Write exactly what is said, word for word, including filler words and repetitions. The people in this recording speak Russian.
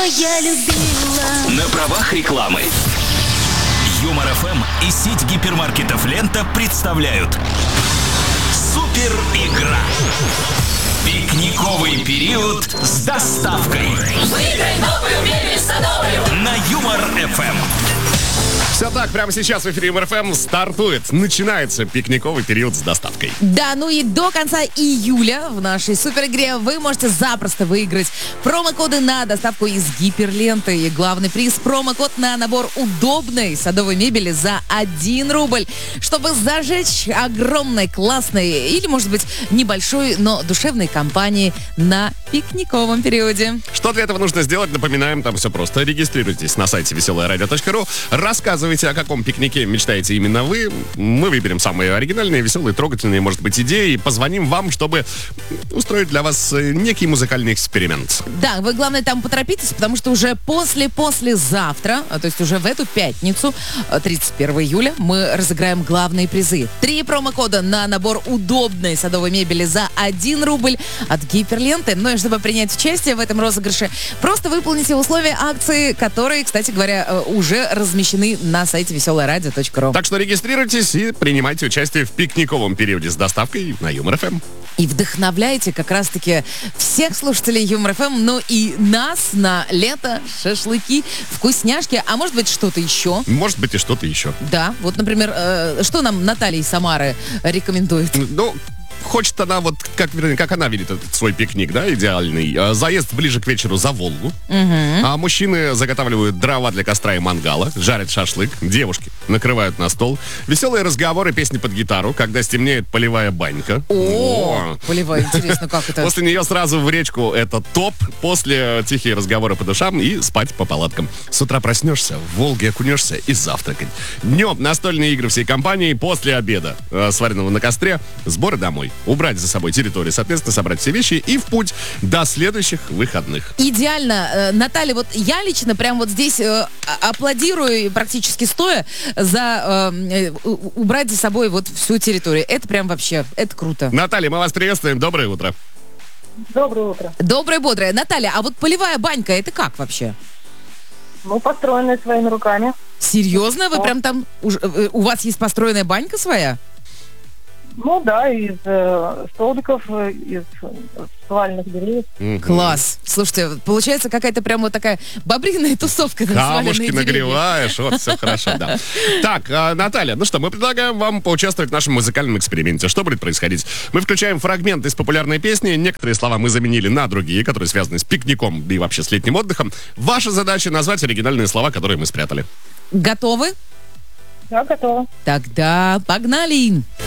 я любила. На правах рекламы. Юмор эф эм и сеть гипермаркетов «Лента» представляют Супер игра. Пикниковый период с доставкой. Выиграй новую мебель садовую На Юмор эф эм. Все так, прямо сейчас в эфире Юмор эф эм стартует, начинается пикниковый период с доставкой. Да, ну и до конца июля в нашей суперигре вы можете запросто выиграть промокоды на доставку из Гиперленты. И главный приз — промокод на набор удобной садовой мебели за один рубль, чтобы зажечь огромной, классной или, может быть, небольшой, но душевной компании на пикниковом периоде. Что для этого нужно сделать? Напоминаем, там все просто. Регистрируйтесь на сайте веселая радио точка ру, рассказывайте, о каком пикнике мечтаете именно вы. Мы выберем самые оригинальные, веселые, трогательные, может быть, идеи, и позвоним вам, чтобы устроить для вас некий музыкальный эксперимент. Да, вы, главное, там поторопитесь, потому что уже после-послезавтра, то есть уже в эту пятницу, тридцать первого июля, мы разыграем главные призы. Три промокода на набор удобной садовой мебели за один рубль от Гиперленты. Ну и чтобы принять участие в этом розыгрыше, просто выполните условия акции, которые, кстати говоря, уже размещены на сайте веселая радио точка ру. Так что регистрируйтесь и принимайте участие в пикниковом периоде с доставкой на Юмор эф эм. И вдохновляйте как раз-таки всех слушателей Юмор эф эм, ну и нас на лето, шашлыки, вкусняшки, а может быть что-то еще. Может быть и что-то еще. Да, вот, например, э, что нам Наталья из Самары рекомендует? Ну, хочет она, вот как, как она видит этот свой пикник, да, идеальный. Заезд ближе к вечеру за Волгу. Угу. А мужчины заготавливают дрова для костра и мангала, жарят шашлык, девушки накрывают на стол. Веселые разговоры, песни под гитару, когда стемнеет полевая банька. О, полевая, интересно, как это? После нее сразу в речку — это топ. После тихие разговоры по душам и спать по палаткам. С утра проснешься, в Волге окунешься и завтракать. Днем настольные игры всей компании, после обеда, э, сваренного на костре, сборы домой. Убрать за собой территорию, соответственно, собрать все вещи и в путь до следующих выходных. Идеально. Э, Наталья, вот я лично прям вот здесь э, аплодирую практически стоя за э, э, убрать за собой вот всю территорию. Это прям вообще, это круто. Наталья, мы вас приветствуем. Доброе утро. Доброе утро. Доброе, бодрое. Наталья, а вот полевая банька, это как вообще? Ну, построенная своими руками. Серьезно? Вы прям там, уж, э, у вас есть построенная банька своя? Ну да, из э, столбиков, э, из сваленных деревьев. Мгм. Класс. Слушайте, получается какая-то прям вот такая бобриная тусовка. на сваленные Камушки деревья. нагреваешь, вот, все хорошо, да. Так, а, Наталья, ну что, мы предлагаем вам поучаствовать в нашем музыкальном эксперименте. Что будет происходить? Мы включаем фрагмент из популярной песни, некоторые слова мы заменили на другие, которые связаны с пикником и вообще с летним отдыхом. Ваша задача — назвать оригинальные слова, которые мы спрятали. Готовы? Да, готово. Тогда погнали!